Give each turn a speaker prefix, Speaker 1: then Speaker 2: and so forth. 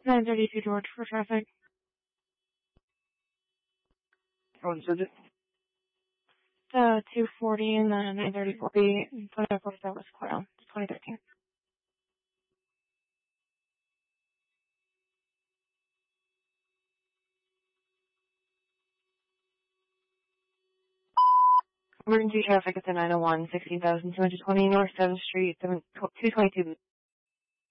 Speaker 1: 932 George for traffic.
Speaker 2: On subject?
Speaker 1: 240 and then 934B and 2047 was Coil, 2013. Emergency traffic at the 901, 16,220 North 7th Street, 222